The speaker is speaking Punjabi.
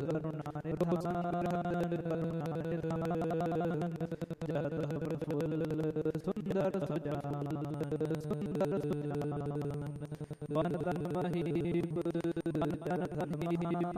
ਕਰੁਣਾ ਨਿਧਾਨ ਜਤ ਪ੍ਰਫੁੱਲ ਸੁੰਦਰ ਸੁਜਾਨ ਸੁੰਦਰ ਸੁਜਾਨ ਵਨ ਤਨ ਮਹੀਪ ਜਨ ਧਨੀਆ